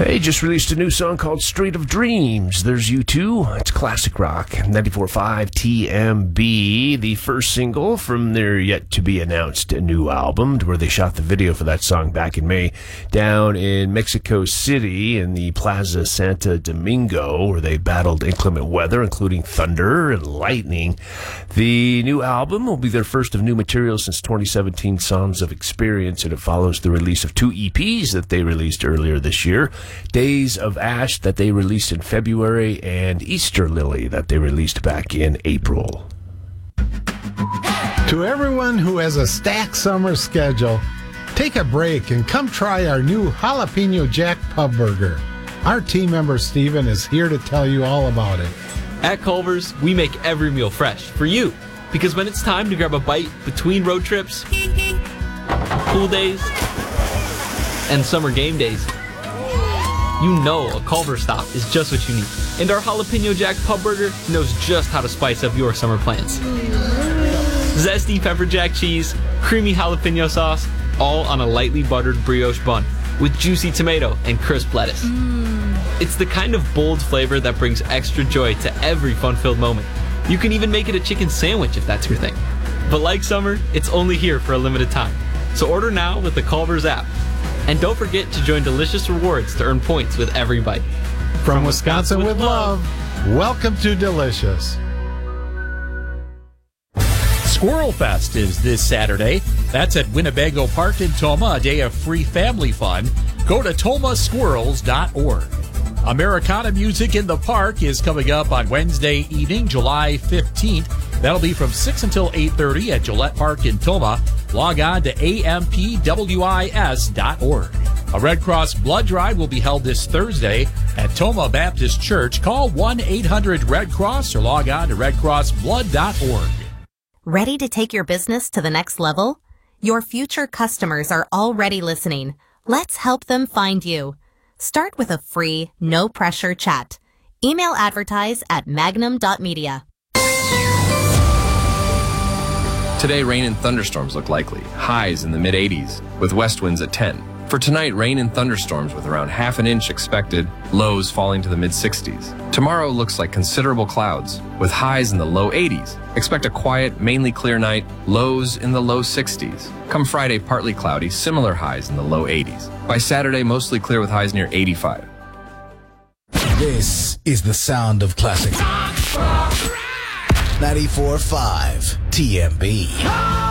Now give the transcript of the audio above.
They just released a new song called Street of Dreams. There's U2. It's classic rock. 94.5 TMB, the first single from their yet-to-be-announced new album, where they shot the video for that song back in May down in Mexico City in the Plaza Santo Domingo, where they battled inclement weather, including thunder and lightning. The new album will be their first of new material since 2017, Songs of Experience, and it follows the release of two EPs that they released earlier this year. Days of Ash that they released in February, and Easter Lily that they released back in April. To everyone who has a stacked summer schedule, take a break and come try our new Jalapeno Jack Pub Burger. Our team member Steven is here to tell you all about it. At Culver's, we make every meal fresh for you. Because when it's time to grab a bite between road trips, pool days, and summer game days, you know a Culver's stop is just what you need. And our Jalapeno Jack Pub Burger knows just how to spice up your summer plans. Zesty pepper jack cheese, creamy jalapeno sauce, all on a lightly buttered brioche bun with juicy tomato and crisp lettuce. It's the kind of bold flavor that brings extra joy to every fun-filled moment. You can even make it a chicken sandwich if that's your thing. But like summer, it's only here for a limited time. So order now with the Culver's app. And don't forget to join Delicious Rewards to earn points with every bite. From Wisconsin with love, welcome to Delicious. Squirrel Fest is this Saturday. That's at Winnebago Park in Tomah, a day of free family fun. Go to tomahsquirrels.org. Americana Music in the Park is coming up on Wednesday evening, July 15th. That'll be from 6 until 8:30 at Gillette Park in Tomah. Log on to ampwis.org. A Red Cross blood drive will be held this Thursday at Tomah Baptist Church. Call 1-800-RED-CROSS or log on to redcrossblood.org. Ready to take your business to the next level? Your future customers are already listening. Let's help them find you. Start with a free, no-pressure chat. Email advertise at magnum.media. Today, rain and thunderstorms look likely. Highs in the mid-80s, with west winds at 10. For tonight, rain and thunderstorms with around half an inch expected, lows falling to the mid-60s. Tomorrow looks like considerable clouds, with highs in the low 80s. Expect a quiet, mainly clear night, lows in the low 60s. Come Friday, partly cloudy, similar highs in the low 80s. By Saturday, mostly clear with highs near 85. This is the sound of classic 94.5 TMB.